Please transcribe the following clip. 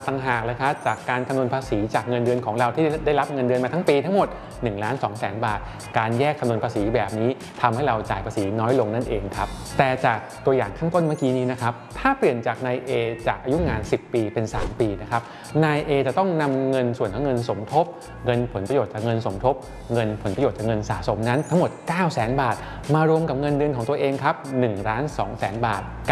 ต่างหากเลยครับจากการคำนวณภาษีจากเงินเดือนของเราที่ได้รับเงินเดือนมาทั้งปีทั้งหมด1,200,000 บาทการแยกคำนวณภาษีแบบนี้ทำให้เราจ่ายภาษีน้อยลงนั่นเองครับแต่จากตัวอย่างข้างต้นเมื่อกี้นี้นะครับถ้าเปลี่ยนจากนาย A จากอายุงาน10 ปีเป็น3 ปีนะครับนาย A จะต้องนำเงินส่วนของเงินสมทบเงินผลประโยชน์จากเงินสมทบเงินผลประโยชน์จากเงินสะสมนั้นทั้งหมด900,000 บาทมารวมกับเงินเดือนของตัวเองครับ1,200,000 บาท